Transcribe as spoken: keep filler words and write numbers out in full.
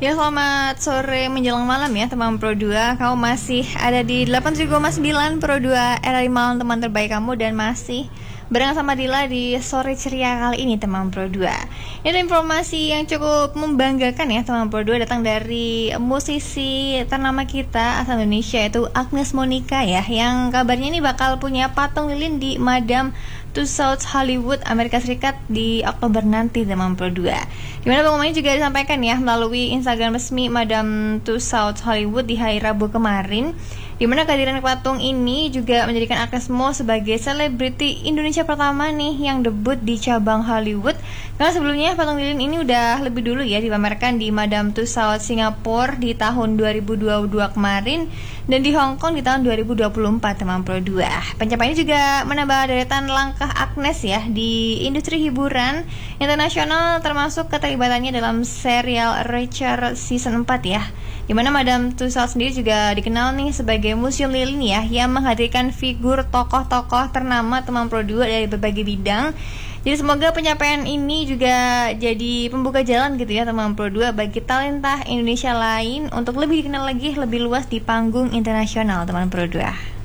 Ya, selamat sore menjelang malam ya teman Pro dua. Kamu masih ada di delapan puluh tujuh koma sembilan Pro dua R R I Malam, teman terbaik kamu, dan masih barengan sama Dila di sore ceria kali ini teman Pro dua. Ini ada informasi yang cukup membanggakan ya teman Pro dua, datang dari musisi ternama kita asal Indonesia, yaitu Agnes Monica ya, yang kabarnya ini bakal punya patung lilin di Madame Tussauds Hollywood, Amerika Serikat di Oktober nanti teman Pro dua. Dimana pengumumannya juga disampaikan ya melalui Instagram resmi Madame Tussauds Hollywood di hari Rabu kemarin, dimana kehadiran patung ini juga menjadikan Agnes Mo sebagai selebriti Indonesia pertama nih yang debut di cabang Hollywood. Karena sebelumnya patung lilin ini udah lebih dulu ya dipamerkan di Madame Tussauds Singapura di tahun dua ribu dua puluh dua kemarin, dan di Hong Kong di tahun dua ribu dua puluh empat teman Pro dua. Pencapaian ini juga menambah deretan langkah Agnes ya di industri hiburan internasional, termasuk keterlibatannya dalam serial Reacher season empat ya, dimana Madame Tussauds sendiri juga dikenal nih sebagai museum lilin ya, yang menghadirkan figur tokoh-tokoh ternama teman Pro dua dari berbagai bidang. Jadi semoga pencapaian ini juga jadi pembuka jalan gitu ya teman Pro dua bagi talenta Indonesia lain untuk lebih dikenal lagi lebih luas di panggung internasional teman Pro dua.